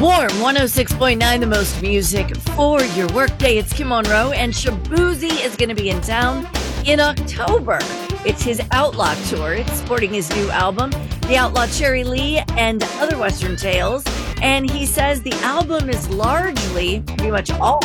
Warm 106.9, the most music for your workday. It's Kim Monroe, and Shaboozey is going to be in town in October. It's his Outlaw Tour. It's supporting his new album, The Outlaw Cherry Lee and Other Western Tales. And he says the album is largely, pretty much all,